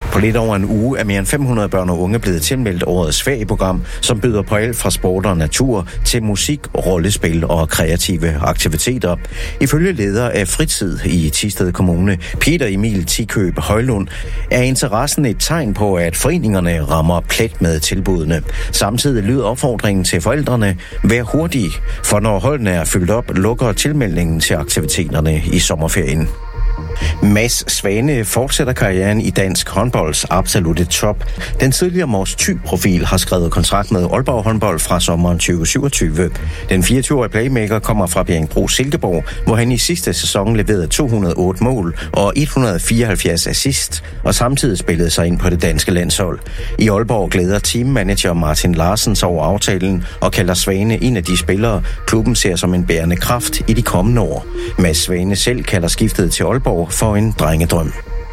På lidt over en uge er mere end 500 børn og unge blevet tilmeldt årets ferieprogram, som byder på alt fra sport og natur til musik, rollespil og kreative aktiviteter. Ifølge leder af Fritid i Thisted Kommune, Peter Emil Tikøb Højlund, er interessen et tegn på, at foreningerne rammer plet med tilbudene. Samtidig lyder opfordringen til forældrene: vær hurtige, for når holdene er fyldt op, lukker tilmeldingen til aktiviteterne i sommerferien. Mads Svane fortsætter karrieren i dansk håndbolds absolutte top. Den tidligere Mors Thy-profil har skrevet kontrakt med Aalborg håndbold fra sommeren 2027. Den 24-årige playmaker kommer fra Bjerringbro Silkeborg, hvor han i sidste sæson leverede 208 mål og 174 assist, og samtidig spillede sig ind på det danske landshold. I Aalborg glæder teammanager Martin Larsens over aftalen og kalder Svane en af de spillere, klubben ser som en bærende kraft i de kommende år. Mads Svane selv kalder skiftet til Aalborg for en drengedrøm.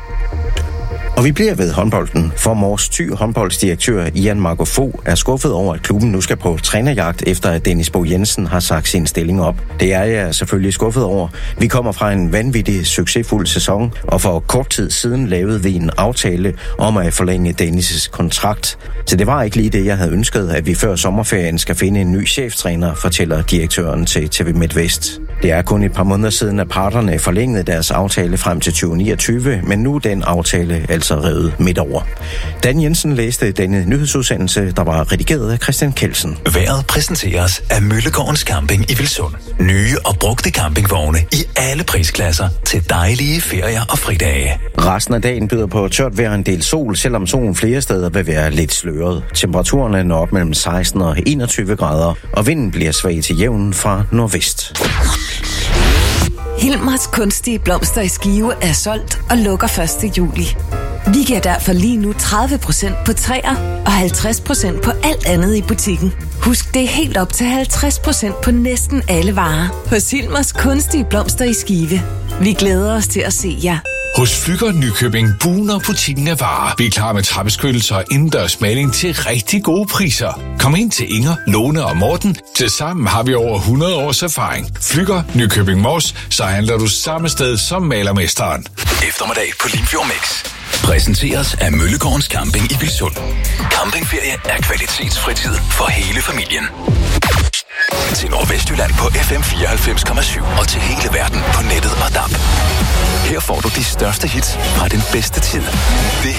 Og vi bliver ved håndbolden, for Mors Thy håndboldsdirektør Ian Marco Fogh er skuffet over, at klubben nu skal på trænerjagt, efter at Dennis Bo Jensen har sagt sin stilling op. Det er jeg selvfølgelig skuffet over. Vi kommer fra en vanvittig succesfuld sæson, og for kort tid siden lavede vi en aftale om at forlænge Dennis' kontrakt. Så det var ikke lige det, jeg havde ønsket, at vi før sommerferien skal finde en ny cheftræner, fortæller direktøren til TV MidtVest. Det er kun et par måneder siden, at parterne forlængede deres aftale frem til 2029, men nu er den aftale altså revet midt over. Dan Jensen læste denne nyhedsudsendelse, der var redigeret af Christian Kelsen. Vejret præsenteres af Møllegårdens Camping i Vilsund. Nye og brugte campingvogne i alle prisklasser til dejlige ferier og fridage. Resten af dagen byder på tørt vejr, en del sol, selvom solen flere steder vil være lidt sløret. Temperaturerne når op mellem 16 og 21 grader, og vinden bliver svag til jævn fra nordvest. Hilmers kunstige blomster i Skive er solgt og lukker 1. juli. Vi giver derfor lige nu 30% på træer og 50% på alt andet i butikken. Husk, det er helt op til 50% på næsten alle varer hos Hilmers kunstige blomster i Skive. Vi glæder os til at se jer. Hos Flügger Nykøbing bugner butikken af varer. Vi er klar med trappeskyttelser og indendørs maling til rigtig gode priser. Kom ind til Inger, Lone og Morten. Tilsammen har vi over 100 års erfaring. Flügger Nykøbing Mors, så handler du samme sted som malermesteren. Eftermiddag på Limfjord Mix præsenteres af Møllegårdens Camping i Vilsund. Campingferie er kvalitetsfritid for hele familien. Til Nordvestjylland på FM 94,7 og til hele verden på nettet og DAB. Her får du de største hits fra den bedste tid. Det